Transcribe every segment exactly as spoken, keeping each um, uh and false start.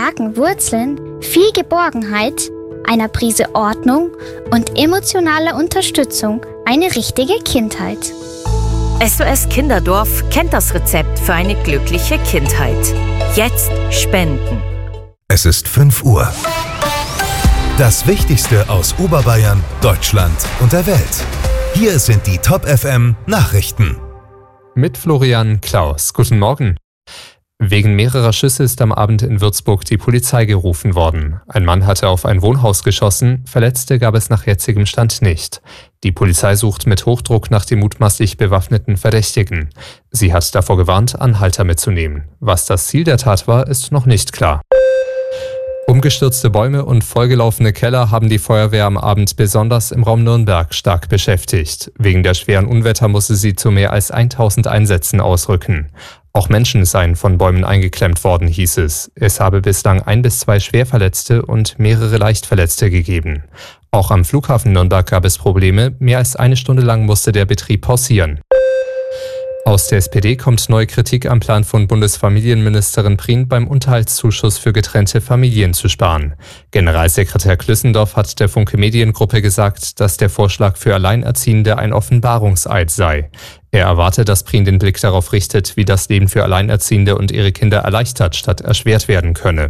starken Wurzeln, viel Geborgenheit, einer Prise Ordnung und emotionaler Unterstützung eine richtige Kindheit. S O S Kinderdorf kennt das Rezept für eine glückliche Kindheit. Jetzt spenden. Es ist fünf Uhr. Das Wichtigste aus Oberbayern, Deutschland und der Welt. Hier sind die Top F M Nachrichten. Mit Florian Klaus. Guten Morgen. Wegen mehrerer Schüsse ist am Abend in Würzburg die Polizei gerufen worden. Ein Mann hatte auf ein Wohnhaus geschossen, Verletzte gab es nach jetzigem Stand nicht. Die Polizei sucht mit Hochdruck nach dem mutmaßlich bewaffneten Verdächtigen. Sie hat davor gewarnt, Anhalter mitzunehmen. Was das Ziel der Tat war, ist noch nicht klar. Umgestürzte Bäume und vollgelaufene Keller haben die Feuerwehr am Abend besonders im Raum Nürnberg stark beschäftigt. Wegen der schweren Unwetter musste sie zu mehr als tausend Einsätzen ausrücken. Auch Menschen seien von Bäumen eingeklemmt worden, hieß es. Es habe bislang ein bis zwei Schwerverletzte und mehrere Leichtverletzte gegeben. Auch am Flughafen Nürnberg gab es Probleme. Mehr als eine Stunde lang musste der Betrieb pausieren. Aus der S P D kommt neue Kritik am Plan von Bundesfamilienministerin Prien, beim Unterhaltszuschuss für getrennte Familien zu sparen. Generalsekretär Klüssendorf hat der Funke Mediengruppe gesagt, dass der Vorschlag für Alleinerziehende ein Offenbarungseid sei. Er erwarte, dass Prien den Blick darauf richtet, wie das Leben für Alleinerziehende und ihre Kinder erleichtert statt erschwert werden könne.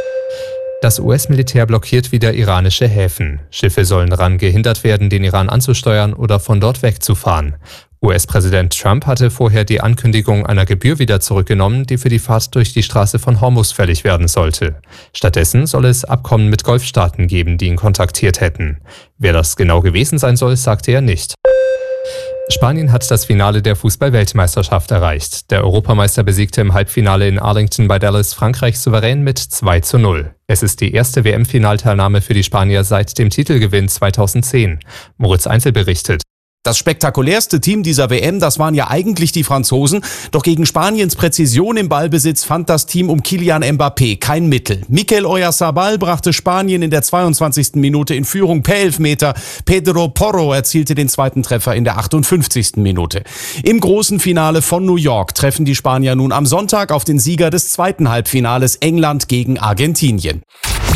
Das U S-Militär blockiert wieder iranische Häfen. Schiffe sollen daran gehindert werden, den Iran anzusteuern oder von dort wegzufahren. U S-Präsident Trump hatte vorher die Ankündigung einer Gebühr wieder zurückgenommen, die für die Fahrt durch die Straße von Hormuz fällig werden sollte. Stattdessen soll es Abkommen mit Golfstaaten geben, die ihn kontaktiert hätten. Wer das genau gewesen sein soll, sagte er nicht. Spanien hat das Finale der Fußball-Weltmeisterschaft erreicht. Der Europameister besiegte im Halbfinale in Arlington bei Dallas Frankreich souverän mit zwei zu null. Es ist die erste W M-Finalteilnahme für die Spanier seit dem Titelgewinn zweitausendzehn. Moritz Einzel berichtet. Das spektakulärste Team dieser W M, das waren ja eigentlich die Franzosen. Doch gegen Spaniens Präzision im Ballbesitz fand das Team um Kylian Mbappé kein Mittel. Mikel Oyarzabal brachte Spanien in der zweiundzwanzigsten Minute in Führung per Elfmeter. Pedro Porro erzielte den zweiten Treffer in der achtundfünfzigsten Minute. Im großen Finale von New York treffen die Spanier nun am Sonntag auf den Sieger des zweiten Halbfinales, England gegen Argentinien.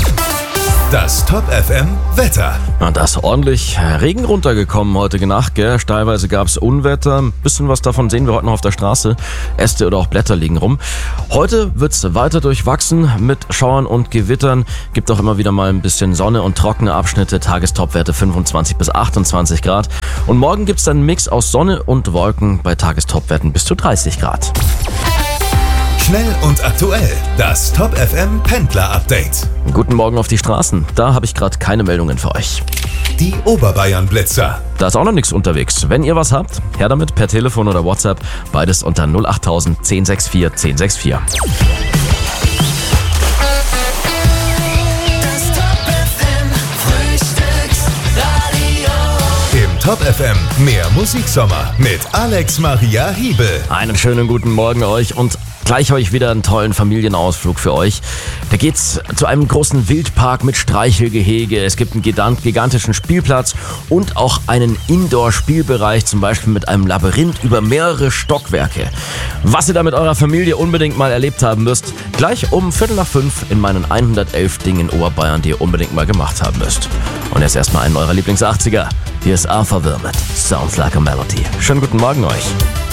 Das Top F M Wetter. Na, da ist ordentlich Regen runtergekommen heute Nacht, gell? Teilweise gab es Unwetter. Ein bisschen was davon sehen wir heute noch auf der Straße. Äste oder auch Blätter liegen rum. Heute wird es weiter durchwachsen mit Schauern und Gewittern. Gibt auch immer wieder mal ein bisschen Sonne und trockene Abschnitte. Tagestopwerte fünfundzwanzig bis achtundzwanzig Grad. Und morgen gibt es dann einen Mix aus Sonne und Wolken bei Tagestopwerten bis zu dreißig Grad. Schnell und aktuell. Das Top F M Pendler Update. Guten Morgen auf die Straßen. Da habe ich gerade keine Meldungen für euch. Die Oberbayern Blitzer. Da ist auch noch nichts unterwegs. Wenn ihr was habt, her damit per Telefon oder WhatsApp. Beides unter null acht tausend zehn sechs vier zehn sechs vier. Im Top F M mehr Musiksommer mit Alex Maria Hiebel. Einen schönen guten Morgen euch und gleich habe ich wieder einen tollen Familienausflug für euch. Da geht's zu einem großen Wildpark mit Streichelgehege. Es gibt einen gigantischen Spielplatz und auch einen Indoor-Spielbereich, zum Beispiel mit einem Labyrinth über mehrere Stockwerke. Was ihr da mit eurer Familie unbedingt mal erlebt haben müsst, gleich um Viertel nach fünf in meinen hundertelf Dingen in Oberbayern, die ihr unbedingt mal gemacht haben müsst. Und jetzt erstmal einen eurer Lieblings-achtziger. Hier ist Arthur Wilmot. Sounds like a Melody. Schönen guten Morgen euch.